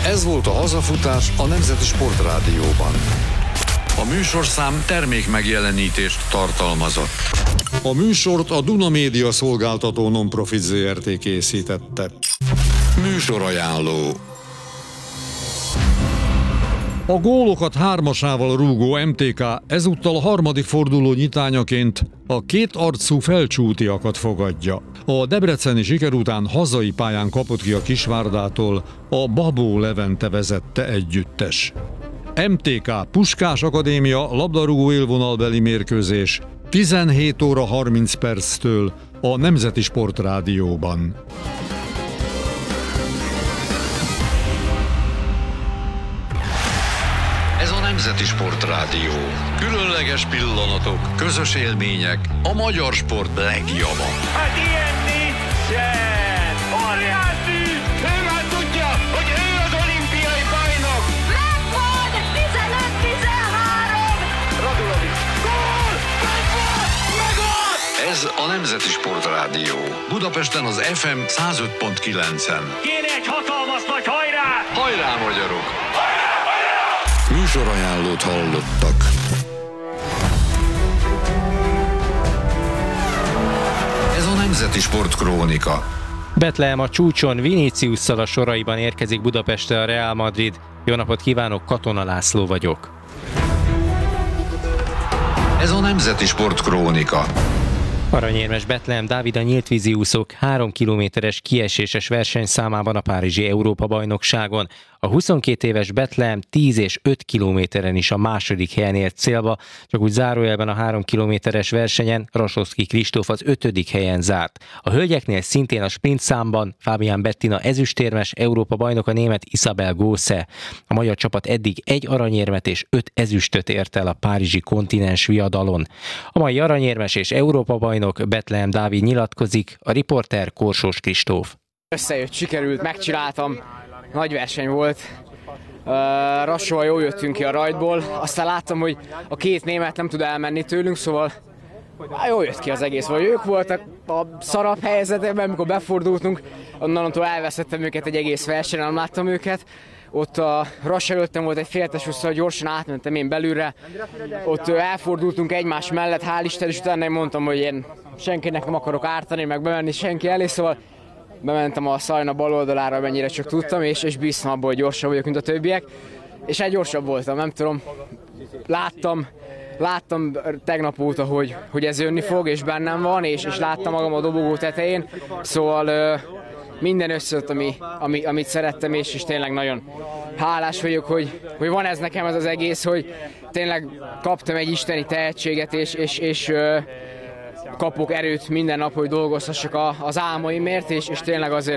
Ez volt a Hazafutás a Nemzeti Sportrádióban. A műsorszám termék megjelenítést tartalmazott. A műsort a Duna Média Szolgáltató Nonprofit Zrt. Készítette. Műsorajánló. A gólokat hármasával rúgó MTK ezúttal a harmadik forduló nyitányaként a két arcú felcsútiakat fogadja. A debreceni siker után hazai pályán kapott ki a Kisvárdától a Babó Levente vezette együttes. MTK Puskás Akadémia labdarúgó élvonalbeli mérkőzés 17 óra 30 perctől a Nemzeti Sportrádióban. Ez a Nemzeti Sportrádió. Különleges pillanatok, közös élmények, a magyar sport legjava. Hát ilyen nincsen! Óriási! Ő már tudja, hogy ő az olimpiai bajnok! Megvan! 15-13! Radulovic! Gól! Megvan! Megvan! Ez a Nemzeti Sportrádió. Budapesten az FM 105.9-en. Kéne egy hatalmas nagy hajrá! Hajrá, magyarok! Műsorajánlót hallottak. Ez a Nemzeti Sportkrónika. Betlehem a csúcson, Viníciusszal a soraiban érkezik Budapestre a Real Madrid. Jó napot kívánok, Katona László vagyok. Ez a Nemzeti Sportkrónika. Aranyérmes Betlehem Dávid a nyíltvízi úszók 3 kilométeres kieséses versenyszámában a párizsi Európa-bajnokságon. A 22 éves Betlehem 10 és 5 kilométeren is a második helyen ért célba, csak úgy zárójelben a 3 kilométeres versenyen Rasowski Kristóf az 5. helyen zárt. A hölgyeknél szintén a sprint számban Fabian Bettina ezüstérmes, Európa-bajnok a német Isabel Gose. A magyar csapat eddig 1 aranyérmet és 5 ezüstöt ért el a párizsi kontinens viadalon. A mai aranyérmes és Európa-bajnok Betlehem Dávid nyilatkozik, a riporter Korsós Kristóf. Összejött, sikerült, megcsináltam, nagy verseny volt. Rassóval jól jöttünk ki a rajtból, aztán láttam, hogy a két német nem tud elmenni tőlünk, szóval jól jött ki az egész, vagy ők voltak a szarabb helyzetben, amikor befordultunk, onnantól elveszettem őket egy egész versenyen, nem láttam őket. Ott a Rassó előttem volt egy féltes vissza, gyorsan átmentem én belülre, ott elfordultunk egymás mellett, hál' Isten, és utána én mondtam, hogy én senkinek nem akarok ártani, meg bemenni senki elé, szóval bementem a Szajna bal oldalára, mennyire csak tudtam, és bíztam abból, hogy gyorsabb vagyok, mint a többiek. És gyorsabb voltam, nem tudom. Láttam tegnap óta, hogy ez jönni fog, és bennem van, és láttam magam a dobogó tetején. Szóval minden összejött, amit szerettem, és tényleg nagyon hálás vagyok, hogy van ez nekem ez az egész, hogy tényleg kaptam egy isteni tehetséget, és kapok erőt minden nap, hogy dolgozhassak az álmaimért, és tényleg azért,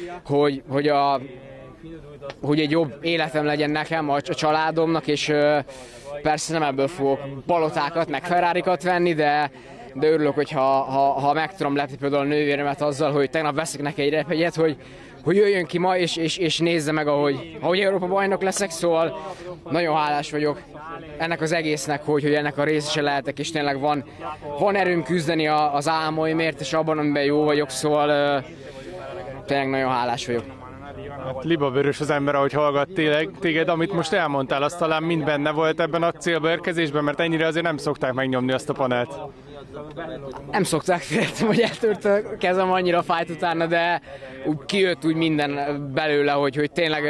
hogy egy jobb életem legyen nekem, a családomnak, és persze nem ebből fogok palotákat, meg Ferrarikat venni, de örülök, hogyha meg tudom lepni például a nővéremet azzal, hogy tegnap veszek neki egy repjegyet, hogy jöjjön ki ma, és nézze meg, ahogy Európa bajnok leszek, szóval nagyon hálás vagyok ennek az egésznek, hogy ennek a részese lehetek, és tényleg van erőm küzdeni az álmaimért, és abban, amiben jó vagyok, szóval tényleg nagyon hálás vagyok. Hát libavörös az ember, ahogy hallgat téged, amit most elmondtál, az talán mind benne volt ebben a célba érkezésben, mert ennyire azért nem szokták megnyomni azt a panelt. Nem szokták, féltem, hogy eltört a kezem, annyira fájt utána, de kijött úgy minden belőle, hogy tényleg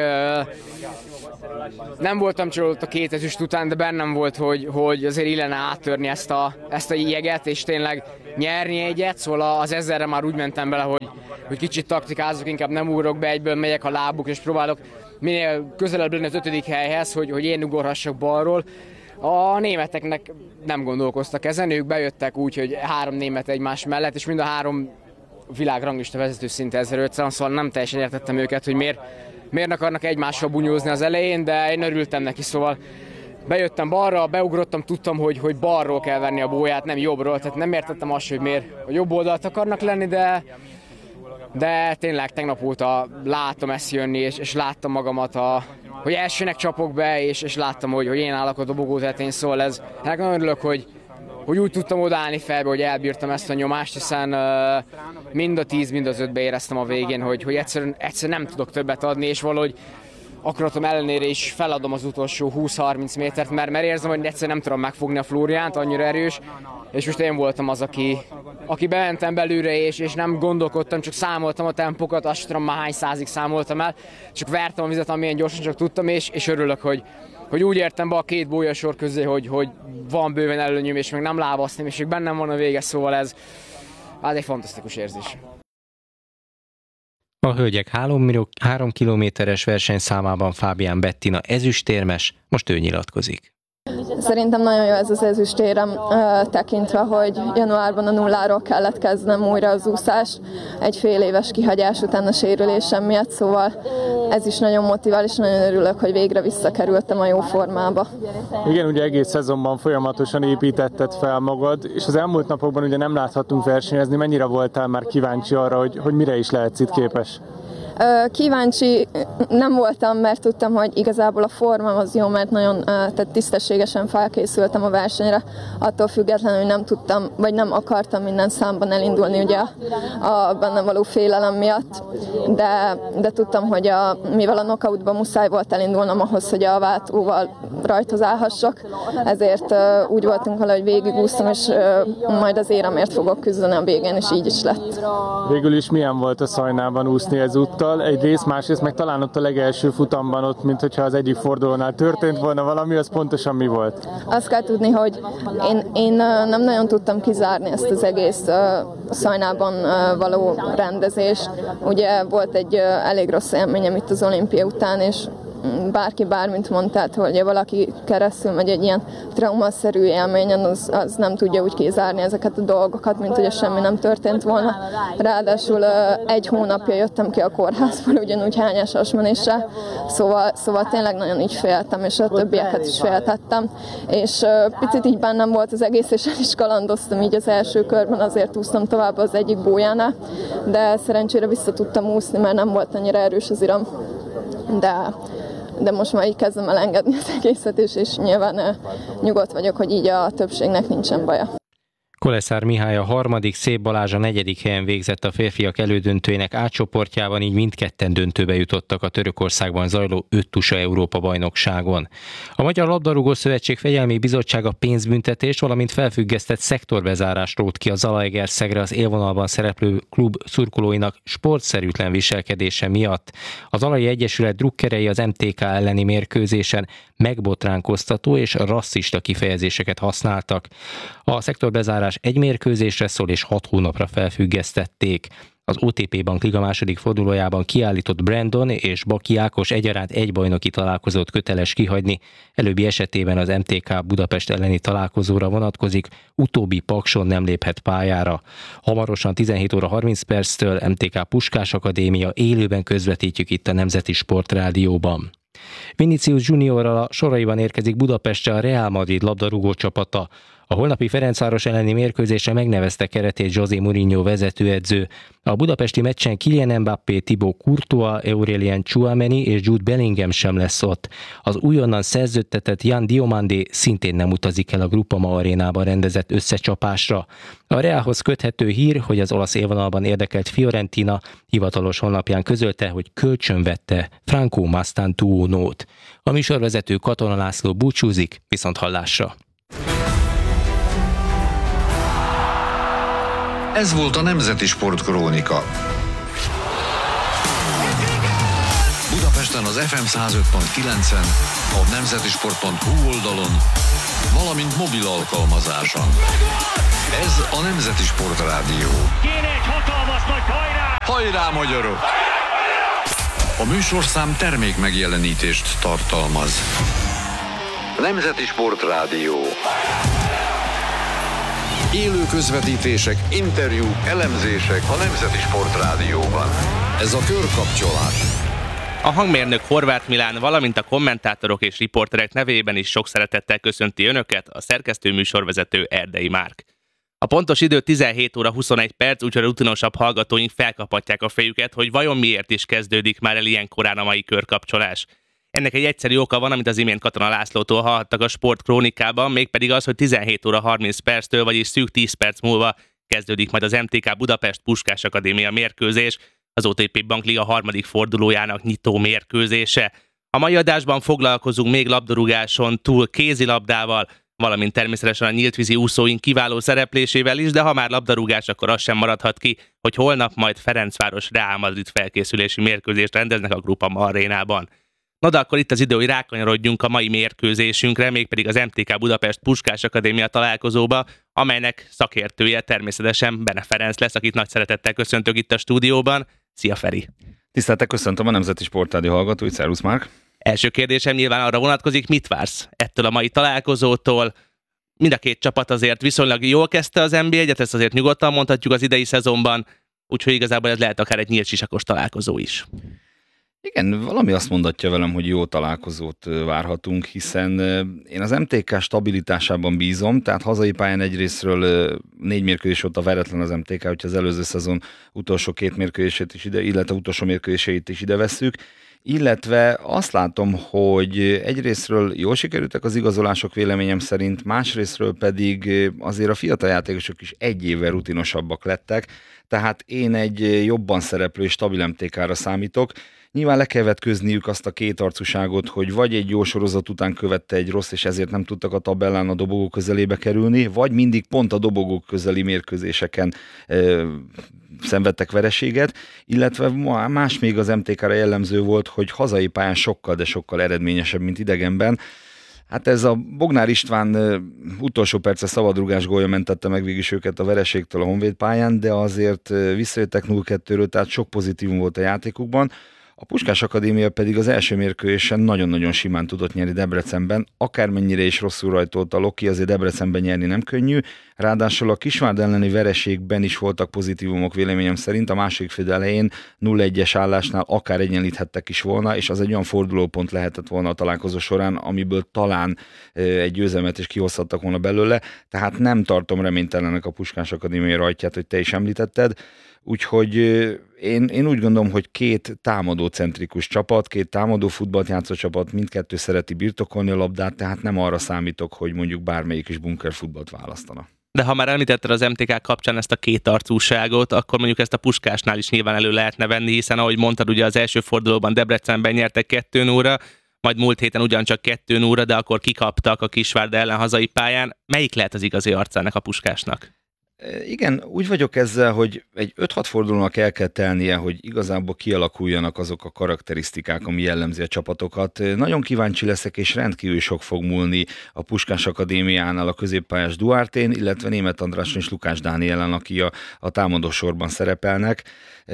nem voltam csalódott a 2 ezüst után, de bennem volt, hogy azért illene áttörni ezt a jeget, és tényleg nyerni egyet, szóval az 1000-re már úgy mentem bele, hogy kicsit taktikázok, inkább nem ugrok be, egyből megyek a lábuk, és próbálok minél közelebb lenni az 5. helyhez, hogy én ugorhassak balról. A németeknek nem gondolkoztak ezen, ők bejöttek úgy, hogy 3 német egymás mellett, és mind a 3 világranglista vezető szinte 1500, szóval nem teljesen értettem őket, hogy miért akarnak egymással bunyózni az elején, de én örültem neki, szóval bejöttem balra, beugrottam, tudtam, hogy balról kell venni a bóját, nem jobbról, tehát nem értettem azt, hogy miért a jobb oldalt akarnak lenni, de tényleg tegnap óta látom ezt jönni, és láttam magamat, hogy elsőnek csapok be, és láttam, hogy én állok a dobogó tetején, szóval ez nagyon örülök, hogy úgy tudtam odaállni felbe, hogy elbírtam ezt a nyomást, hiszen mind a 10, mind az 5-be éreztem a végén, hogy egyszerűen nem tudok többet adni, és valahogy akaratom ellenére is feladom az utolsó 20-30 métert, mert érzem, hogy egyszer nem tudom megfogni a Flóriánt, annyira erős, és most én voltam az, aki bementem belőle, és nem gondolkodtam, csak számoltam a tempókat, azt sem tudom már hány százig számoltam el, csak vertem a vizet, amilyen gyorsan csak tudtam, és örülök, hogy úgy értem be a két bójasor közé, hogy van bőven előnyöm, és még nem lábaztam, és még bennem van a vége, szóval ez egy fantasztikus érzés. A hölgyek 3 kilométeres versenyszámában Fábián Bettina ezüstérmes, most ő nyilatkozik. Szerintem nagyon jó ez az ezüstérem, tekintve, hogy januárban a nulláról kellett kezdenem újra az úszást, egy fél éves kihagyás után a sérülésem miatt, szóval ez is nagyon motivál, és nagyon örülök, hogy végre visszakerültem a jó formába. Igen, ugye egész szezonban folyamatosan építetted fel magad, és az elmúlt napokban ugye nem láthattunk versenyezni. Mennyire voltál már kíváncsi arra, hogy mire is lehetsz itt képes? Kíváncsi nem voltam, mert tudtam, hogy igazából a formám az jó, mert nagyon tehát tisztességesen felkészültem a versenyre, attól függetlenül, hogy nem tudtam, vagy nem akartam minden számban elindulni ugye a bennem való félelem miatt, de tudtam, hogy mivel a knockoutban muszáj volt elindulnom ahhoz, hogy a váltóval rajthoz állhassak, ezért úgy voltunk vele, hogy végigúsztam, és majd az éremért fogok küzdeni a végén, és így is lett. Végül is milyen volt a Szajnában úszni ezúttal? Egyrészt, másrészt meg talán ott a legelső futamban ott, mint hogyha az egyik fordulónál történt volna valami, az pontosan mi volt? Azt kell tudni, hogy én nem nagyon tudtam kizárni ezt az egész Szajnában való rendezést. Ugye volt egy elég rossz élményem itt az olimpia után, és bárki bármint mondta, tehát, hogy valaki keresztül megy egy ilyen traumaszerű élményen, az nem tudja úgy kizárni ezeket a dolgokat, mint hogy semmi nem történt volna. Ráadásul egy hónapja jöttem ki a kórházból, ugyanúgy hányás hasmenéssel, szóval tényleg nagyon így féltem, és a többieket is féltettem. És picit így bennem volt az egész, és el is kalandoztam így az első körben, azért úsztam tovább az egyik bójánál, de szerencsére vissza tudtam úszni, mert nem volt annyira erős az iram. De most már így kezdem el engedni az egészet, és nyilván nyugodt vagyok, hogy így a többségnek nincsen baja. Koleszár Mihály a harmadik, Szép Balázs a 4. helyen végzett a férfiak elődöntőjének A csoportjában, így mindketten döntőbe jutottak a Törökországban zajló 5 tusa Európa-bajnokságon. A Magyar Labdarúgó Szövetség Fegyelmi Bizottsága pénzbüntetést, valamint felfüggesztett szektorbezárást rótt ki a Zalaegerszegre az élvonalban szereplő klub szurkolóinak sportszerűtlen viselkedése miatt. A Zalai Egyesület drukkerei az MTK elleni mérkőzésen megbotránkoztató és rasszista kifejezéseket használtak. A szektorbezárás egy mérkőzésre szól és 6 hónapra felfüggesztették. Az OTP Bank Liga második fordulójában kiállított Brandon és Baki Ákos egyaránt egy bajnoki találkozót köteles kihagyni. Előbbi esetében az MTK Budapest elleni találkozóra vonatkozik, utóbbi Pakson nem léphet pályára. Hamarosan 17 óra 30 perctől MTK Puskás Akadémia élőben közvetítjük itt a Nemzeti Sportrádióban. Vinicius Juniorral a soraiban érkezik Budapestre a Real Madrid labdarúgó csapata. A holnapi Ferencváros elleni mérkőzésre megnevezte keretét José Mourinho vezetőedző. A budapesti meccsen Kylian Mbappé, Thibaut Courtois, Aurélien Tchouaméni és Jude Bellingham sem lesz ott. Az újonnan szerződtetett Yan Diomandé szintén nem utazik el a Groupama arénában rendezett összecsapásra. A Realhoz köthető hír, hogy az olasz élvonalban érdekelt Fiorentina hivatalos honlapján közölte, hogy kölcsönvette Franco Mastantuonót. A műsorvezető Katona László búcsúzik, viszont hallásra. Ez volt a Nemzeti Sportkrónika. Budapesten az FM 105.9-en, a nemzetisport.hu oldalon, valamint mobil alkalmazáson. Ez a Nemzeti Sportrádió. Kéne egy hatalmas nagy hajrá! Hajrá, magyarok! A műsorszám termék megjelenítést tartalmaz. Nemzeti Sportrádió. Élő közvetítések, interjúk, elemzések a Nemzeti Sportrádióban. Ez a körkapcsolás. A hangmérnök Horváth Milán, valamint a kommentátorok és riporterek nevében is sok szeretettel köszönti Önöket a szerkesztő műsorvezető Erdei Márk. A pontos idő 17 óra 21 perc, úgyhogy a rutinosabb hallgatóink felkaphatják a fejüket, hogy vajon miért is kezdődik már el ilyen korán a mai körkapcsolás. Ennek egy egyszerű oka van, amit az imént Katona Lászlótól hallhattak a Sportkrónikában, mégpedig az, hogy 17 óra 30 perctől, vagyis szűk 10 perc múlva kezdődik majd az MTK Budapest Puskás Akadémia mérkőzés, az OTP Bank Liga harmadik fordulójának nyitó mérkőzése. A mai adásban foglalkozunk még labdarúgáson túl kézilabdával, valamint természetesen a nyíltvízi úszóink kiváló szereplésével is, de ha már labdarúgás, akkor az sem maradhat ki, hogy holnap majd Ferencváros Real Madrid felkészülési mérkőzést rendeznek a Groupama arénában. Na de akkor itt az idő, hogy rákanyarodjunk a mai mérkőzésünkre, mégpedig az MTK Budapest Puskás Akadémia találkozóba, amelynek szakértője természetesen Bene Ferenc lesz, akit nagy szeretettel köszöntök itt a stúdióban. Szia Feri! Tiszteltek, köszöntöm a Nemzeti Sportrádió hallgatóit, szervusz Márk! Első kérdésem nyilván arra vonatkozik, mit vársz ettől a mai találkozótól? Mind a két csapat azért viszonylag jól kezdte az NB1-et, ezt azért nyugodtan mondhatjuk az idei szezonban, úgyhogy igazából ez lehet akár egy nyílt sisakos találkozó is. Igen, valami azt mondatja velem, hogy jó találkozót várhatunk, hiszen én az MTK stabilitásában bízom, tehát hazai pályán egyrésztről 4 mérkőzés óta veretlen az MTK, hogyha az előző szezon utolsó 2 mérkőzését is ide, illetve utolsó mérkőzéseit is ide vesszük, illetve azt látom, hogy egyrészről jól sikerültek az igazolások véleményem szerint, másrészről pedig azért a fiatal játékosok is egy évvel rutinosabbak lettek, tehát én egy jobban szereplő és stabil MTK-ra számítok. Nyilván le kell vetközniük azt a kétarcúságot, hogy vagy egy jó sorozat után követte egy rossz, és ezért nem tudtak a tabellán a dobogó közelébe kerülni, vagy mindig pont a dobogó közeli mérkőzéseken szenvedtek vereséget, illetve más még az MTK-ra jellemző volt, hogy hazai pályán sokkal, de sokkal eredményesebb, mint idegenben. Hát ez a Bognár István utolsó perce szabadrugás gólja mentette meg végül őket a vereségtől a Honvéd pályán, de azért visszajöttek 0-2-ről, tehát sok pozitívum volt a játékukban. A Puskás Akadémia pedig az első mérkőzésen nagyon-nagyon simán tudott nyerni Debrecenben, akármennyire is rosszul rajtolt a Loki, azért Debrecenben nyerni nem könnyű, ráadásul a Kisvárd elleni vereségben is voltak pozitívumok véleményem szerint, a második fél elején 0-1-es állásnál akár egyenlíthettek is volna, és az egy olyan fordulópont lehetett volna a találkozó során, amiből talán egy győzelmet is kihozhattak volna belőle, tehát nem tartom reménytelenek a Puskás Akadémia rajtját, hogy te is említetted. Úgyhogy én úgy gondolom, hogy két támadócentrikus csapat, két támadó futballt játszó csapat, mindkettő szereti birtokolni a labdát, tehát nem arra számítok, hogy mondjuk bármelyik is bunker futballt választana. De ha már említetted az MTK kapcsán ezt a kétarcúságot, akkor mondjuk ezt a Puskásnál is nyilván elő lehetne venni, hiszen ahogy mondtad, ugye az első fordulóban Debrecenben nyertek 2-0, majd múlt héten ugyancsak 2-0, de akkor kikaptak a Kisvárda ellen hazai pályán. Melyik lehet az igazi arcának a Puskásnak? Igen, úgy vagyok ezzel, hogy egy 5-6 fordulónak el kell telnie, hogy igazából kialakuljanak azok a karakterisztikák, ami jellemzi a csapatokat. Nagyon kíváncsi leszek, és rendkívül sok fog múlni a Puskás Akadémiánál a középpályás Duártén, illetve Németh Andráson és Lukács Dánielen, aki a támadósorban szerepelnek.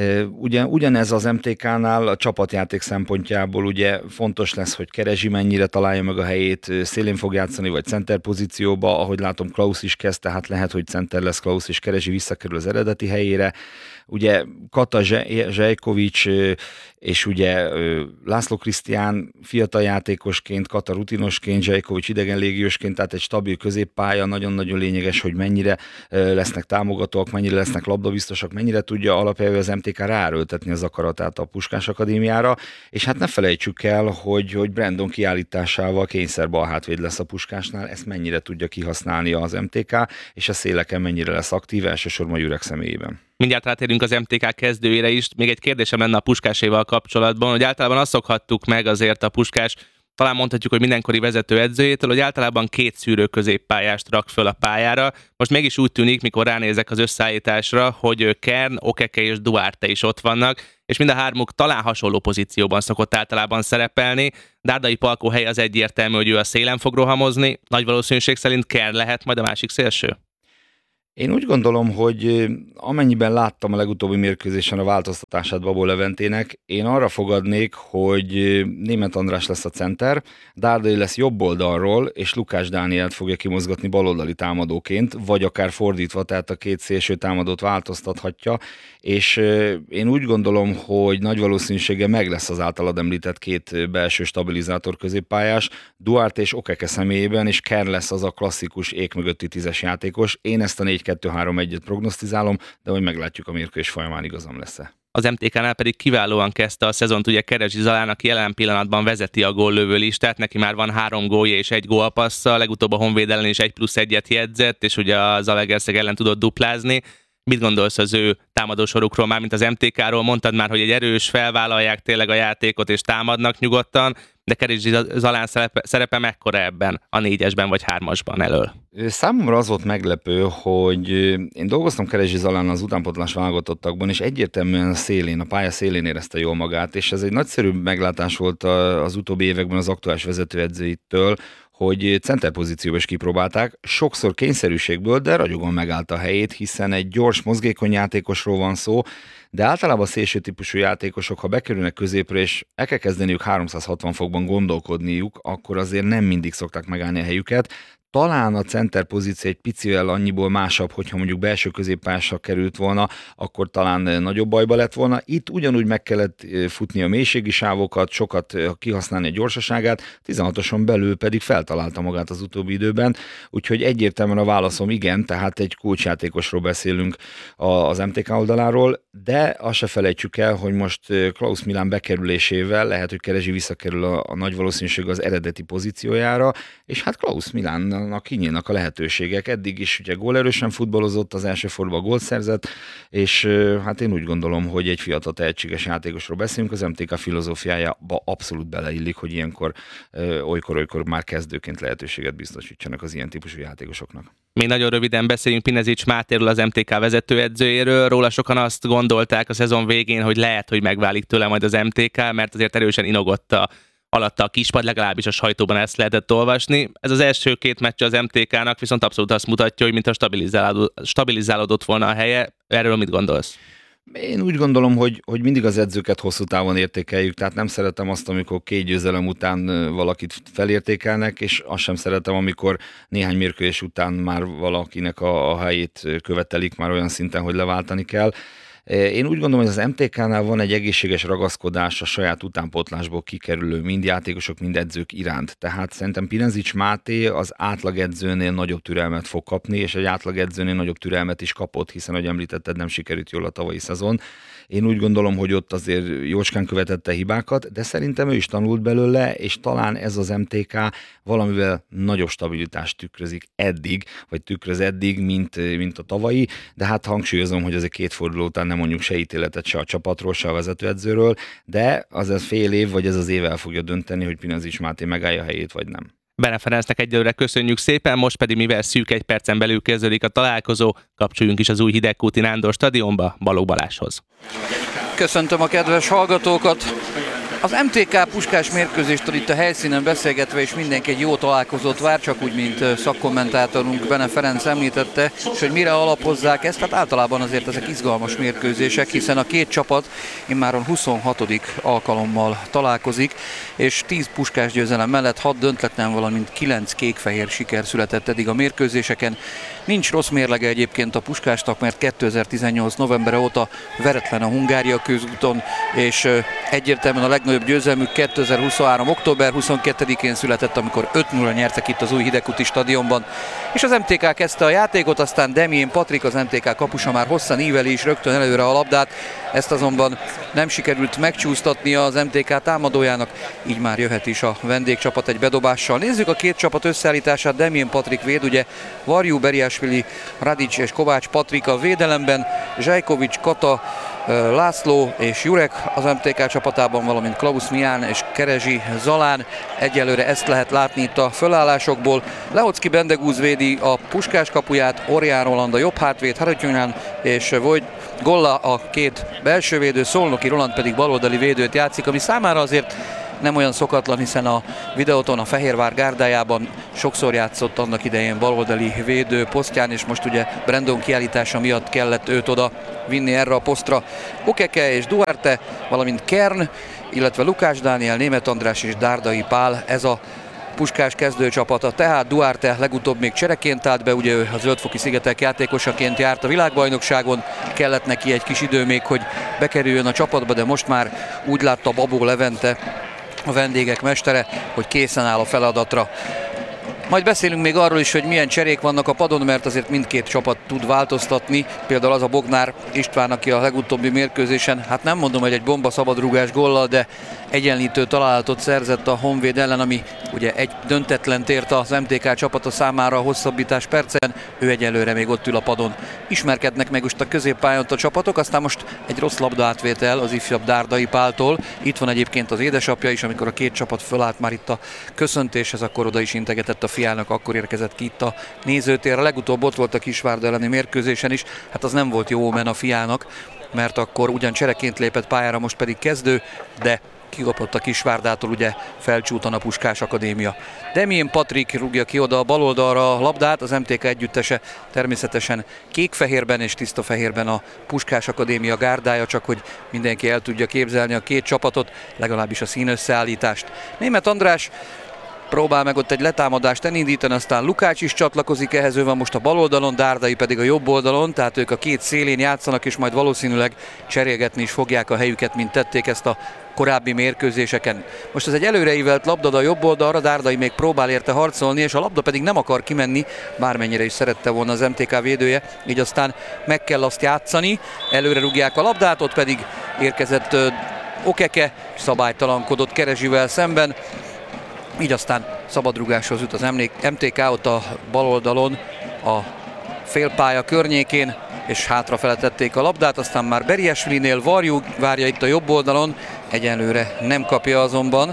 Ugyanez az MTK-nál a csapatjáték szempontjából ugye fontos lesz, hogy Kerezsi mennyire találja meg a helyét, szélén fog játszani, vagy center pozícióba, ahogy látom Klaus is kezd, tehát lehet, hogy center lesz Klaus, és Kerezsi visszakerül az eredeti helyére. Ugye Kata Zsejkovics és ugye László Krisztián fiatal játékosként, Kata rutinosként, Zsejkovics idegen légiósként, tehát egy stabil középpálya, nagyon-nagyon lényeges, hogy mennyire lesznek támogatóak, mennyire lesznek labdabiztosak, mennyire tudja alapjául az MTK ráerőltetni az akaratát a Puskás Akadémiára, és hát ne felejtsük el, hogy Brandon kiállításával kényszerbal hátvéd lesz a Puskásnál, ezt mennyire tudja kihasználni az MTK, és a széleken mennyire lesz aktív, elsősorban Jurek személyében. Mindjárt rátérünk az MTK kezdőjére is. Még egy kérdésem lenne a Puskáséval kapcsolatban, hogy általában azt szokhattuk meg azért a Puskás, talán mondhatjuk, hogy mindenkori vezetőedzőjétől, hogy általában 2 szűrő középpályást rak föl a pályára. Most mégis úgy tűnik, mikor ránézek az összeállításra, hogy Kern, Okeke és Duarte is ott vannak, és mind a hármuk talán hasonló pozícióban szokott általában szerepelni. Dárdai Palkó hely az egyértelmű, hogy ő a szélen fog rohamozni, nagy valószínűség szerint Kern lehet majd a másik szélső. Én úgy gondolom, hogy amennyiben láttam a legutóbbi mérkőzésen a változtatását Babó Leventének, én arra fogadnék, hogy Németh András lesz a center, Dárdai lesz jobb oldalról, és Lukács Dánielt fogja kimozgatni baloldali támadóként, vagy akár fordítva, tehát a 2 szélső támadót változtathatja, és én úgy gondolom, hogy nagy valószínűséggel meg lesz az általad említett 2 belső stabilizátor középpályás, Duarte és Okeke személyében, és Kern lesz az a klasszikus ék mögötti 10-es játékos. Én ezt a 4-2-3-1-et prognosztizálom, de hogy meglátjuk a mérkőzés folyamán igazam lesz-e. Az MTK-nál pedig kiválóan kezdte a szezont, ugye Kerezsi Zalán, aki jelen pillanatban vezeti a góllövő listát, neki már van 3 gólja és 1 gólpassza, legutóbb a Honvéd ellen is 1+1-et jegyzett, és ugye a Zalaegerszeg ellen tudott duplázni. Mit gondolsz az ő támadósorukról, már mint az MTK-ról? Mondtad már, hogy egy erős, felvállalják tényleg a játékot és támadnak nyugodtan. de Kerezsi Zalán szerepe mekkora ebben a 4-esben vagy 3-asban elől? Számomra az volt meglepő, hogy én dolgoztam Kerezsi Zalán az utánpótlás válogatottakban, és egyértelműen a pálya szélén érezte jól magát, és ez egy nagyszerű meglátás volt az utóbbi években az aktuális vezetőedzőitől, hogy centerpozícióba is kipróbálták, sokszor kényszerűségből, de ragyogon megállt a helyét, hiszen egy gyors, mozgékony játékosról van szó, de általában szélső típusú játékosok, ha bekerülnek középre, és el kell kezdeniük 360 fokban gondolkodniuk, akkor azért nem mindig szokták megállni a helyüket. Talán a center pozíció egy picivel annyiból másabb, hogyha mondjuk belső középpályásra került volna, akkor talán nagyobb bajba lett volna. Itt ugyanúgy meg kellett futni a mélységi sávokat, sokat kihasználni a gyorsaságát, 16-oson belül pedig feltalálta magát az utóbbi időben, úgyhogy egyértelműen a válaszom igen, tehát egy kulcsjátékosról beszélünk az MTK oldaláról, de azt se felejtsük el, hogy most Klaus Milán bekerülésével lehet, hogy Kerezsi visszakerül a nagy valószínűség az eredeti pozíciójára, és hát Klaus Milán kinyílnak a lehetőségek. Eddig is ugye gólerősen futballozott, az első fordulóban gólt szerzett, és hát én úgy gondolom, hogy egy fiatal tehetséges játékosról beszélünk, az MTK filozófiájába abszolút beleillik, hogy ilyenkor olykor már kezdőként lehetőséget biztosítsanak az ilyen típusú játékosoknak. Még nagyon röviden beszéljünk Pinezics Mátéről, az MTK vezetőedzőjéről. Róla sokan azt gondolták a szezon végén, hogy lehet, hogy megválik tőle majd az MTK, mert azért erősen inogott alatta a kispad, legalábbis a sajtóban ezt lehetett olvasni. Ez az első 2 meccs az MTK-nak viszont abszolút azt mutatja, hogy mintha stabilizálódott volna a helye. Erről mit gondolsz? Én úgy gondolom, hogy mindig az edzőket hosszú távon értékeljük, tehát nem szeretem azt, amikor 2 győzelem után valakit felértékelnek, és azt sem szeretem, amikor néhány mérkőzés után már valakinek a helyét követelik, már olyan szinten, hogy leváltani kell. Én úgy gondolom, hogy az MTK-nál van egy egészséges ragaszkodás a saját utánpótlásból kikerülő mind játékosok, mind edzők iránt. Tehát szerintem Pinezics Máté az átlagedzőnél nagyobb türelmet fog kapni, és egy átlagedzőnél nagyobb türelmet is kapott, hiszen, ahogy említetted, nem sikerült jól a tavalyi szezon. Én úgy gondolom, hogy ott azért jócskán követette hibákat, de szerintem ő is tanult belőle, és talán ez az MTK valamivel nagyobb stabilitást tükröz eddig, mint a tavalyi, de hát hangsúlyozom, hogy azért 2 forduló után nem mondjuk se ítéletet se a csapatról, se a vezetőedzőről, de az fél év, vagy ez az év el fogja dönteni, hogy Pinezics Máté megállja a helyét, vagy nem. Bene Ferencnek egyelőre köszönjük szépen, most pedig mivel szűk 1 percen belül kezdődik a találkozó, kapcsoljunk is az új Hidegkúti Nándor stadionba, Balogh Balázshoz. Köszöntöm a kedves hallgatókat! Az MTK Puskás mérkőzéstől itt a helyszínen beszélgetve, és mindenki egy jó találkozót vár, csak úgy, mint szakkommentátorunk Bene Ferenc említette, és hogy mire alapozzák ezt, hát általában azért ezek izgalmas mérkőzések, hiszen a 2 csapat immáron 26. alkalommal találkozik, és 10 Puskás győzelem mellett 6 döntetlen, valamint 9 kék-fehér siker született eddig a mérkőzéseken. Nincs rossz mérlege egyébként a Puskásnak, mert 2018. novembere óta veretlen a Hungária közúton, és egyértelműen a legnagyobb győzelmük 2023. október 22-én született, amikor 5-0 nyertek itt az új Hidegkúti stadionban. És az MTK kezdte a játékot, aztán Demjén Patrik, az MTK kapusa már hosszan íveli is rögtön előre a labdát, ezt azonban nem sikerült megcsúsztatnia az MTK támadójának, így már jöhet is a vendégcsapat egy bedobással. Nézzük a 2 csapat összeállítását. Demjén Patrik véd, ugye Varjú Beriásvili, Radics és Kovács Patrik a védelemben, Zsajkovics, Kata, László és Jurek az MTK csapatában, valamint Klaus Milán és Kerezsi Zalán. Egyelőre ezt lehet látni itt a fölállásokból. Lehocki Bendegúz védi a Puskás kapuját, Orján Roland a jobb hátvéd, Haratyonyan és Golla a 2 belső védő, Szolnoki Roland pedig baloldali védőt játszik, ami számára azért nem olyan szokatlan, hiszen a Videóton a Fehérvár gárdájában sokszor játszott annak idején baloldali védő posztján, és most ugye Brandon kiállítása miatt kellett őt oda vinni erre a posztra. Okeke és Duarte, valamint Kern, illetve Lukács Dániel, Németh András és Dárdai Pál, ez a Puskás kezdőcsapata, tehát Duarte legutóbb még csereként állt be, ugye ő a Zöldfoki Szigetek játékosaként járt a világbajnokságon, kellett neki egy kis idő még, hogy bekerüljön a csapatba, de most már úgy látta Babó Levente, a vendégek mestere, hogy készen áll a feladatra. Majd beszélünk még arról is, hogy milyen cserék vannak a padon, mert azért mindkét csapat tud változtatni. Például az a Bognár István, aki a legutóbbi mérkőzésen, hát nem mondom, hogy egy bomba szabadrúgás góllal, de egyenlítő találatot szerzett a Honvéd ellen, ami ugye egy döntetlent ért az MTK csapata számára a hosszabbítás percen. Ő egyelőre még ott ül a padon. Ismerkednek meg most a középpályon a csapatok, aztán most egy rossz labdaátvétel az ifjabb Dárdai Páltól. Itt van egyébként az édesapja is, amikor a két csapat fölállt már itt a köszöntéshez, akkor oda is integetett a fiának, akkor érkezett ki itt a nézőtérre. Legutóbb ott volt a Kisvárda elleni mérkőzésen is, hát az nem volt jó omen a fiának, mert akkor ugyan csereként lépett pályára, most pedig kezdő, de kikapott a Kisvárdától ugye Felcsúton a Puskás Akadémia. Demjén Patrik rúgja ki oda a bal oldalra a labdát, az MTK együttese természetesen kék-fehérben és tiszta fehérben a Puskás Akadémia gárdája, csak hogy mindenki el tudja képzelni a két csapatot, legalábbis a színösszeállítást. Németh András próbál meg ott egy letámadást elindítani, aztán Lukács is csatlakozik ehhez, ő van most a bal oldalon, Dárdai pedig a jobb oldalon, tehát ők a két szélén játszanak, és majd valószínűleg cserélgetni is fogják a helyüket, mint tették ezt a korábbi mérkőzéseken. Most ez egy előreívelt labda a jobb oldalra, Dárdai még próbál érte harcolni, és a labda pedig nem akar kimenni, bármennyire is szerette volna az MTK védője, így aztán meg kell azt játszani, előre rúgják a labdát, ott pedig érkezett Okeke, szabálytalankodott Kerezsivel szemben, így aztán szabadrugáshoz jut az MTK ott a bal oldalon, a félpálya környékén, és hátrafele tették a labdát, aztán már Beriesvilinél Varjú várja itt a jobb oldalon, egyenlőre nem kapja azonban.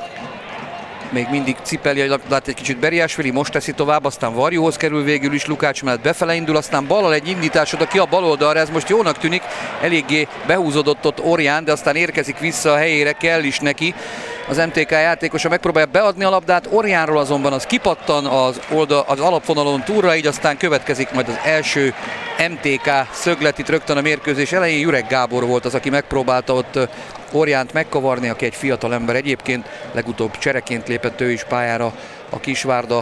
Még mindig cipeli a labdát egy kicsit Beriesvili, most teszi tovább, aztán Varjúhoz kerül végül is, Lukács mellett befele indul, aztán ballal egy indítás oda ki a bal oldalra, ez most jónak tűnik, eléggé behúzódott ott Orján, de aztán érkezik vissza a helyére, kell is neki. Az MTK játékosa megpróbálja beadni a labdát, Orjánról azonban az kipattan az alapvonalon túlra, így aztán következik majd az első MTK szöglet itt rögtön a mérkőzés elején. Jurek Gábor volt az, aki megpróbálta ott Orjánt megkavarni, aki egy fiatal ember egyébként, legutóbb csereként lépett ő is pályára a Kisvárda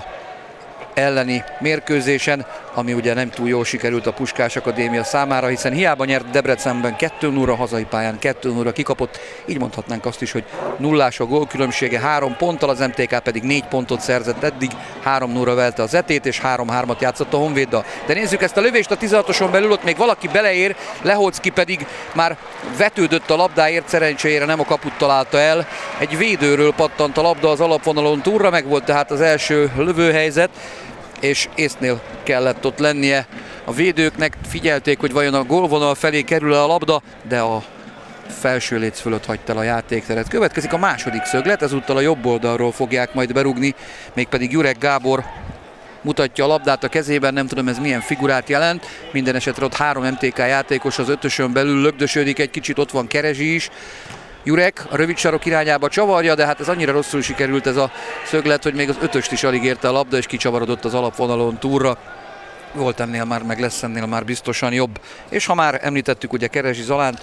elleni mérkőzésen, ami ugye nem túl jól sikerült a Puskás Akadémia számára, hiszen hiába nyert Debrecenben 2-0 hazai pályán, 2-0 kikapott, így mondhatnánk azt is, hogy nullás a gólkülönbsége, 3 ponttal, az MTK pedig 4 pontot szerzett eddig, 3-0 velte az Etét, és 3-3-at játszott a Honvéddal. De nézzük ezt a lövést a 16-oson belül, ott még valaki beleér, Lehocki pedig már vetődött a labdáért, szerencsére nem a kaput találta el, egy védőről pattant a labda az alapvonalon túlra, meg volt tehát az első lövőhelyzet, és észnél kellett ott lennie a védőknek, figyelték, hogy vajon a gólvonal felé kerül a labda, de a felső léc fölött hagyta el a játékteret. Következik a második szöglet, ezúttal a jobb oldalról fogják majd berúgni, mégpedig Jurek Gábor mutatja a labdát a kezében, nem tudom ez milyen figurát jelent, minden esetre ott 3 MTK játékos az ötösön belül lögdösödik egy kicsit, ott van Kerezsi is. Jurek a rövid sarok irányába csavarja, de hát ez annyira rosszul sikerült ez a szöglet, hogy még az ötöst is alig érte a labda, és kicsavarodott az alapvonalon túlra. Volt ennél már, meg lesz ennél már biztosan jobb. És ha már említettük ugye Kerezsi Zalánt,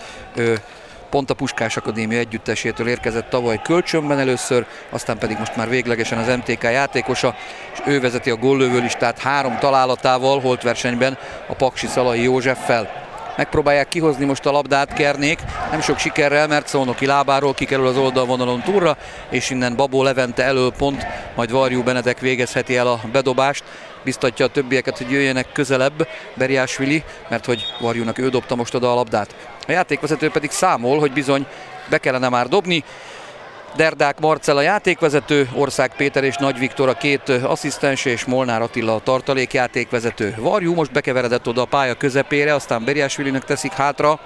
pont a Puskás Akadémia együttesétől érkezett tavaly kölcsönben először, aztán pedig most már véglegesen az MTK játékosa, és ő vezeti a góllövő listát 3 találatával, holtversenyben a Paksi Szalai Józseffel. Megpróbálják kihozni most a labdát Kernék, nem sok sikerrel, mert Szolnoki lábáról kikerül az oldalvonalon túlra, és innen Babó Levente elől pont, majd Varjú Benedek végezheti el a bedobást. Biztatja a többieket, hogy jöjjenek közelebb Beriásvili, mert hogy Varjúnak ő dobta most oda a labdát. A játékvezető pedig számol, hogy bizony be kellene már dobni. Derdák Marcell a játékvezető, Ország Péter és Nagy Viktor a 2 asszisztens, és Molnár Attila a tartalékjátékvezető. Varjú most bekeveredett oda a pálya közepére, aztán Beriásvilinek teszik hátra,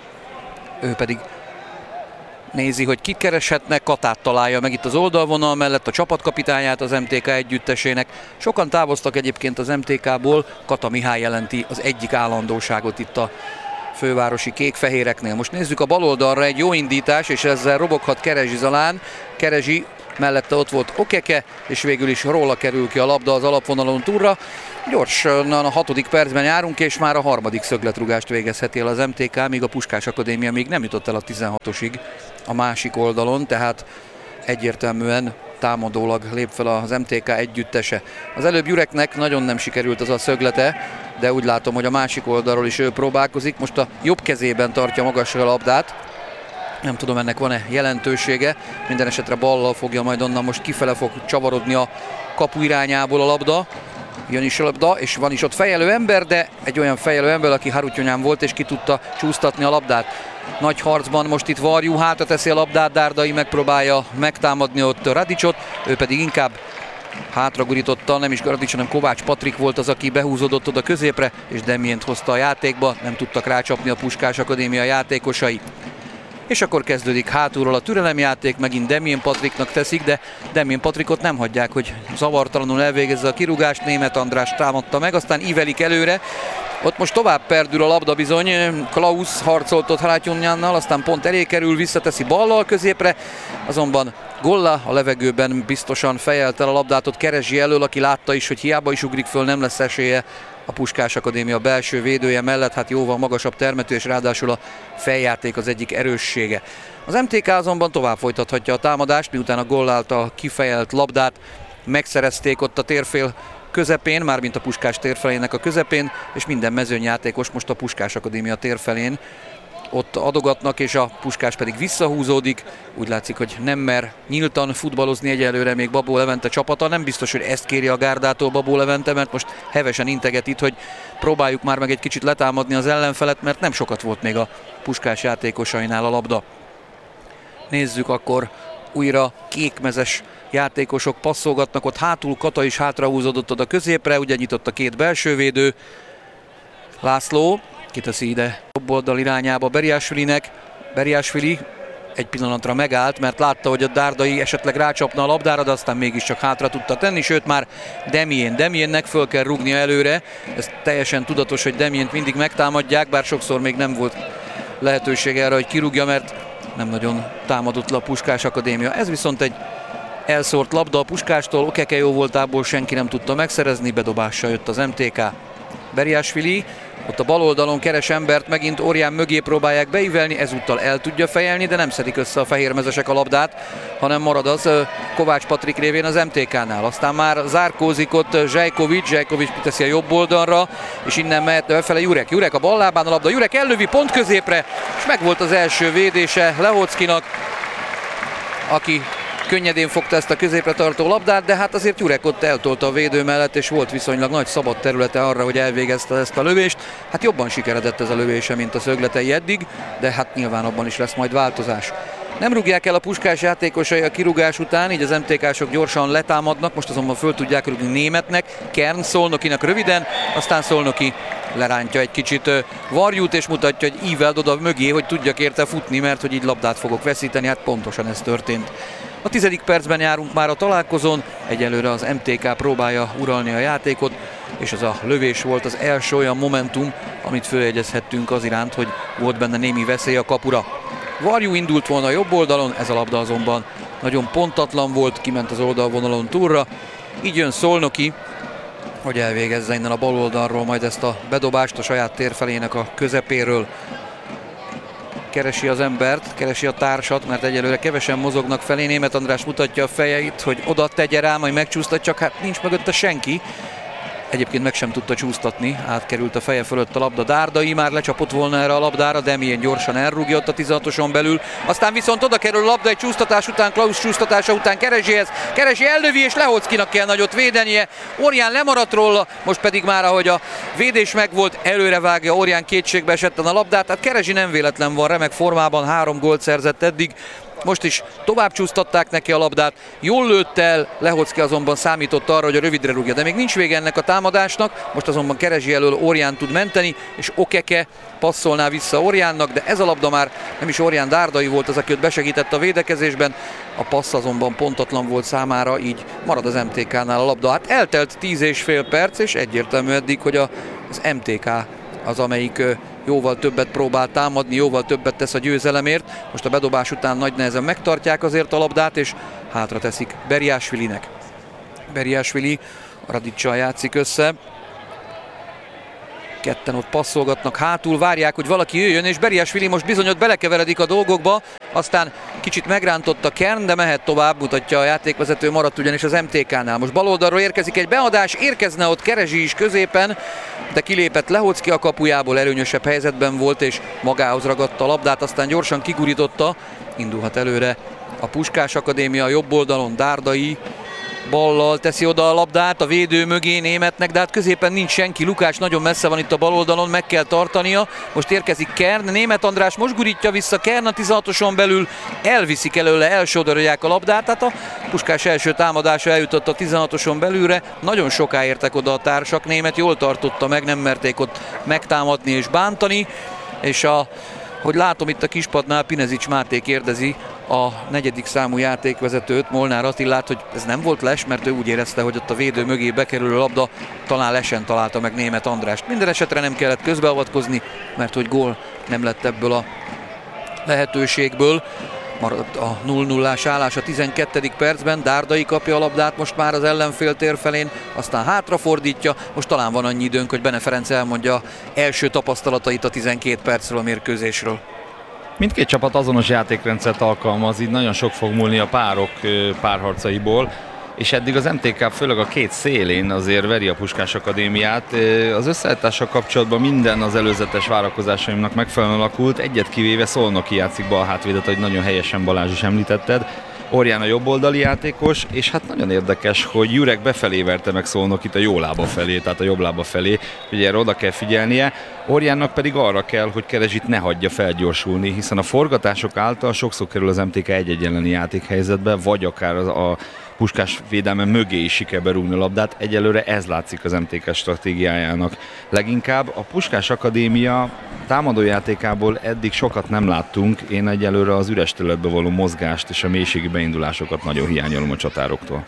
ő pedig nézi, hogy kit kereshetnek, Katát találja meg itt az oldalvonal mellett, a csapatkapitányát az MTK együttesének. Sokan távoztak egyébként az MTK-ból, Kata Mihály jelenti az egyik állandóságot itt a fővárosi kék-fehéreknél. Most nézzük a bal oldalra, egy jó indítás, és ezzel roboghat Kerezsi Zalán. Kerezsi mellette ott volt Okeke, és végül is róla kerül ki a labda az alapvonalon túlra. Gyorsan a 6. percben járunk, és már a 3. szögletrugást végezheti el az MTK, míg a Puskás Akadémia még nem jutott el a 16-osig a másik oldalon, tehát egyértelműen támadólag lép fel az MTK együttese. Az előbb Jureknek nagyon nem sikerült az a szöglete, de úgy látom, hogy a másik oldalról is ő próbálkozik. Most a jobb kezében tartja magasra a labdát, Nem tudom, ennek van-e jelentősége. Minden esetre ballal fogja majd onnan, most kifele fog csavarodni a kapu irányából a labda. Jön is a labda, és van is ott fejelő ember, de egy olyan fejelő ember, aki Harutyonyán volt, és ki tudta csúsztatni a labdát. Nagy harcban most itt Varjú, hátra teszi a labdát, Dárdai megpróbálja megtámadni ott Radicsot, ő pedig inkább hátragurította, nem is Radics, hanem Kovács Patrik volt az, aki behúzódott oda középre, és Demjént hozta a játékba, nem tudtak rácsapni a Puskás Akadémia játékosai. És akkor kezdődik hátulról a türelemjáték, megint Demjén Patriknak teszik, de Demjén Patrikot nem hagyják, hogy zavartalanul elvégezze a kirúgást. Németh András támadta meg, aztán ívelik előre. Ott most tovább perdül a labda bizony, Klaus harcolt ott Harutyonyánnal, aztán pont elé kerül, visszateszi ballal középre, azonban Golla a levegőben biztosan fejelte a labdát ott Kerezsi elől, aki látta is, hogy hiába is ugrik föl, nem lesz esélye a Puskás Akadémia belső védője mellett, hát jóval magasabb termető, és ráadásul a feljáték az egyik erőssége. Az MTK azonban tovább folytathatja a támadást, miután a Goll által kifejelt labdát megszerezték ott a térfél közepén, mármint a Puskás térfelének a közepén, és minden mezőnyjátékos most a Puskás Akadémia térfelén ott adogatnak, és a Puskás pedig visszahúzódik. Úgy látszik, hogy nem mer nyíltan futballozni egyelőre még Babó Levente csapata. Nem biztos, hogy ezt kéri a Gárdától Babó Levente, mert most hevesen integet itt, hogy próbáljuk már meg egy kicsit letámadni az ellenfelet, mert nem sokat volt még a Puskás játékosainál a labda. Nézzük akkor újra kékmezes játékosok passzolgatnak, ott hátul Kata is hátrahúzódott oda középre, ugye nyitott a két belsővédő. László kiteszi ide jobb oldal irányába Beriásvilinek. Beriásvili egy pillanatra megállt, mert látta, hogy a Dárdai esetleg rácsapna a labdára, de aztán mégiscsak hátra tudta tenni, sőt már Demjénnek föl kell rúgnia előre. Ez teljesen tudatos, hogy Demjént mindig megtámadják, bár sokszor még nem volt lehetőség erre, hogy kirúgja, mert nem nagyon támadott le a Puskás Akadémia. Ez viszont egy elszórt labda a Puskástól, Okeke jó voltából senki nem tudta megszerezni, bedobással jött az MTK. Beriásvili ott a bal oldalon keres embert, megint Orján mögé próbálják beívelni, ezúttal el tudja fejelni, de nem szedik össze a fehérmezesek a labdát, hanem marad az Kovács Patrik révén az MTK-nál. Aztán már zárkózik ott Zsejkovics kiteszi a jobb oldalra, és innen mehet befele Jurek a bal lábán a labda, Jurek ellövi pont középre, és megvolt az első védése Lehockinak, aki könnyedén fogta ezt a középre tartó labdát, de hát azért Jurek ott eltolta a védő mellett, és volt viszonylag nagy szabad területe arra, hogy elvégezte ezt a lövést. Hát jobban sikeredett ez a lövése, mint a szögletei eddig, de hát nyilván abban is lesz majd változás. Nem rúgják el a Puskás játékosai a kirúgás után, így az MTK-sok gyorsan letámadnak, most azonban föl tudják rúgni Németnek, Kern Szolnokinak röviden, aztán Szolnoki lerántja egy kicsit Varjút, és mutatja, hogy íveld oda mögé, hogy tudjak érte futni, mert hogy így labdát fogok veszíteni, hát pontosan ez történt. A 10. percben járunk már a találkozón, egyelőre az MTK próbálja uralni a játékot, és az a lövés volt az első olyan momentum, amit följegyezhettünk az iránt, hogy volt benne némi veszély a kapura. Varjú indult volna a jobb oldalon, ez a labda azonban nagyon pontatlan volt, kiment az oldalvonalon túlra, így jön Szolnoki, hogy elvégezze innen a bal oldalról majd ezt a bedobást a saját térfelének a közepéről. Keresi az embert, keresi a társat, mert egyelőre kevesen mozognak felé. Németh András mutatja a fejeit, hogy oda tegye rá, majd megcsúsztat, csak hát nincs mögötte senki. Egyébként meg sem tudta csúsztatni, átkerült a feje fölött a labda. Dárdai már lecsapott volna erre a labdára, de milyen gyorsan elrúgja ott a 16-oson belül. Aztán viszont oda kerül a labda egy csúsztatás után, Klaus csúsztatása után Kerezsihez. Kerezsi ellövi, és Lehockinak kell nagyot védenie. Orján lemaradt róla, most pedig már ahogy a védés megvolt, előre vágja Orján kétségbe esetten a labdát. Tehát Kerezsi nem véletlen van, remek formában, 3 gólt szerzett eddig. Most is tovább csúsztatták neki a labdát, jól lőtt el, Lehocki azonban számított arra, hogy a rövidre rúgja, de még nincs vége ennek a támadásnak, most azonban Kerezsi elől Orján tud menteni, és Okeke passzolná vissza Orjánnak, de ez a labda már nem is Orján, Dárdai volt az, aki őt besegített a védekezésben, a passz azonban pontatlan volt számára, így marad az MTK-nál a labda. Hát eltelt 10,5 perc, és egyértelmű eddig, hogy az MTK az, amelyik jóval többet próbál támadni, jóval többet tesz a győzelemért. Most a bedobás után nagy nehezen megtartják azért a labdát, és hátra teszik Ketten ott passzolgatnak hátul, várják, hogy valaki jöjjön, és Beriashvili most bizony ott belekeveredik a dolgokba, aztán kicsit megrántotta Kern, de mehet tovább, mutatja a játékvezető, maradt ugyanis az MTK-nál. Most baloldalról érkezik egy beadás, érkezne ott Kerezsi is középen, de kilépett Lehocki a kapujából, előnyösebb helyzetben volt, és magához ragadta a labdát, aztán gyorsan kigurította, indulhat előre a Puskás Akadémia jobb oldalon, Dárdai ballal teszi oda a labdát a védő mögé Németnek, de hát középen nincs senki, Lukács nagyon messze van itt a bal oldalon, meg kell tartania, most érkezik Kern, Németh András most gurítja vissza, Kern a 16-oson belül, elviszik előle, elsodorolják a labdát, tehát a Puskás első támadása eljutott a 16-oson belülre, nagyon soká értek oda a társak, Németh jól tartotta meg, nem merték ott megtámadni és bántani, és hogy látom itt a kispadnál, Pinezics Máté kérdezi a 4. számú játékvezetőt, Molnár Attilát, hogy ez nem volt les, mert ő úgy érezte, hogy ott a védő mögé bekerülő labda talán lesen találta meg Németh Andrást. Minden esetre nem kellett közbeavatkozni, mert hogy gól nem lett ebből a lehetőségből. Maradt a 0-0-ás állás a 12. percben, Dárdai kapja a labdát most már az ellenfél tér felén, aztán hátrafordítja, most talán van annyi időnk, hogy Bene Ferenc elmondja első tapasztalatait a 12 percről a mérkőzésről. Mindkét csapat azonos játékrendszert alkalmaz, így nagyon sok fog múlni a párok párharcaiból, és eddig az MTK főleg a két szélén azért veri a Puskás Akadémiát. Az összeállítással kapcsolatban minden az előzetes várakozásaimnak megfelelően alakult, egyet kivéve Szolnoki játszik bal hátvédet, ahogy nagyon helyesen Balázs is említetted. Orján a jobboldali játékos, és hát nagyon érdekes, hogy Jurek befelé verte meg Szolnokit a jó lába felé, tehát a jobb lába felé, ugye erre oda kell figyelnie. Orjánnak pedig arra kell, hogy Kerezsit ne hagyja felgyorsulni, hiszen a forgatások által sokszor kerül az MTK egy-egy elleni játékhelyzetbe, vagy akár a Puskás védelme mögé is sikerbe rúgni a labdát. Egyelőre ez látszik az MTK stratégiájának. Leginkább a Puskás Akadémia támadójátékából eddig sokat nem láttunk. Én egyelőre az üres területbe való mozgást és a mélységi beindulásokat nagyon hiányolom a csatároktól.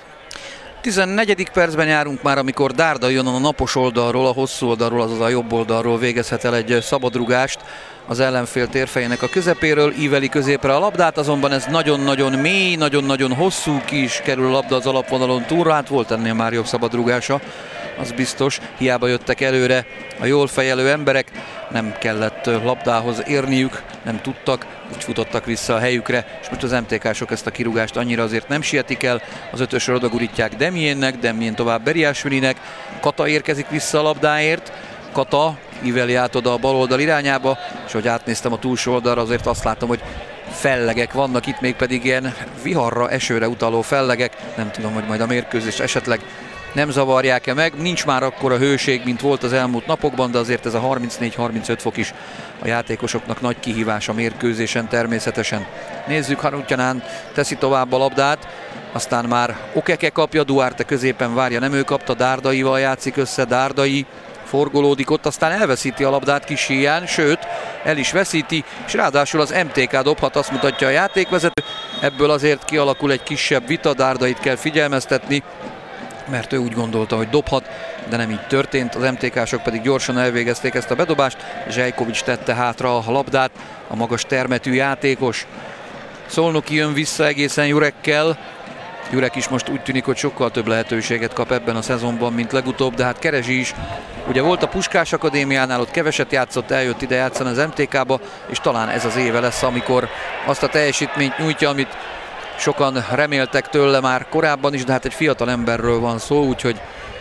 14. percben járunk már, amikor Dárdai jön a napos oldalról, a hosszú oldalról, azaz a jobb oldalról végezhet el egy szabadrugást az ellenfél térfejének a közepéről, íveli középre a labdát, azonban ez nagyon-nagyon mély, nagyon-nagyon hosszú, ki is kerül a labda az alapvonalon túlra, hát volt ennél már jobb szabadrugása, az biztos, hiába jöttek előre a jól fejelő emberek, nem kellett labdához érniük, nem tudtak, úgy futottak vissza a helyükre, és most az MTK-sok ezt a kirúgást annyira azért nem sietik el, az ötösről odagurítják Demiennek, Demien tovább Beriashvilinek, Kata érkezik vissza a labdáért, Kata íveli át oda a baloldal irányába, és hogy átnéztem a túlsó oldalra, azért azt látom, hogy fellegek vannak itt, mégpedig ilyen viharra, esőre utaló fellegek, nem tudom, hogy majd a mérkőzést esetleg nem zavarják-e meg. Nincs már akkora hőség, mint volt az elmúlt napokban, de azért ez a 34-35 fok is a játékosoknak nagy kihívás a mérkőzésen természetesen. Nézzük, Harutyanán teszi tovább a labdát, aztán már Okeke kapja, Duarte középen várja, nem ő kapta, Dárdaival játszik össze, Dárdai forgolódik ott, aztán elveszíti a labdát kis híján, sőt, el is veszíti, és ráadásul az MTK dobhat, azt mutatja a játékvezető. Ebből azért kialakul egy kisebb vita, Dárdait kell figyelmeztetni, mert ő úgy gondolta, hogy dobhat, de nem így történt, az MTK-sok pedig gyorsan elvégezték ezt a bedobást, Zsejkovics tette hátra a labdát, a magas termetű játékos. Szolnoki jön vissza egészen Jurekkel, Jurek is most úgy tűnik, hogy sokkal több lehetőséget kap ebben a szezonban, mint legutóbb, de hát Kerezsi is ugye volt a Puskás Akadémiánál, ott keveset játszott, eljött ide játszani az MTK-ba, és talán ez az éve lesz, amikor azt a teljesítményt nyújtja, amit sokan reméltek tőle már korábban is, de hát egy fiatal emberről van szó, úgyhogy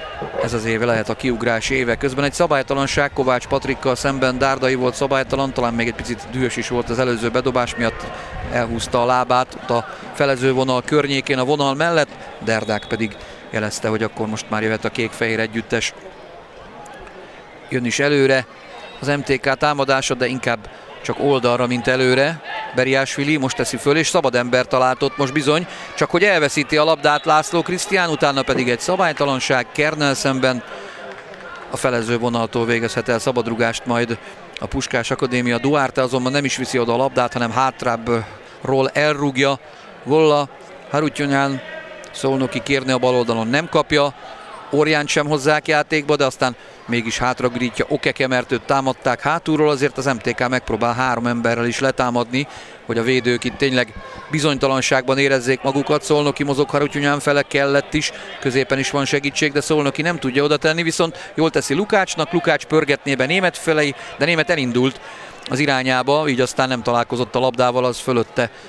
ez az éve lehet a kiugrás éve. Közben egy szabálytalanság, Kovács Patrikkal szemben Dárdai volt szabálytalan, talán még egy picit dühös is volt az előző bedobás miatt, elhúzta a lábát ott a felezővonal környékén a vonal mellett, Derdák pedig jelezte, hogy akkor most már jöhet a kék-fehér együttes. Jön is előre az MTK támadása, de inkább csak oldalra, mint előre. Beriashvili most teszi föl, és szabad ember talált ott most bizony, csak hogy elveszíti a labdát László Krisztián, utána pedig egy szabálytalanság Kernel szemben. A felező vonaltól végezhet el szabadrugást majd a Puskás Akadémia. Duarte azonban nem is viszi oda a labdát, hanem hátrábbról elrúgja. Volla, Harutyanyán, Szolnoki kérni a bal oldalon, nem kapja. Orjánt sem hozzák játékba, de aztán mégis hátragrítja Okeke, mert őt támadták hátulról, azért az MTK megpróbál 3 emberrel is letámadni, hogy a védők itt tényleg bizonytalanságban érezzék magukat. Szolnoki mozog Harutyunyán fele, kellett is, középen is van segítség, de Szolnoki nem tudja oda tenni, viszont jól teszi Lukácsnak, Lukács pörgetné be Német felé, de Német elindult az irányába, így aztán nem találkozott a labdával, az fölötte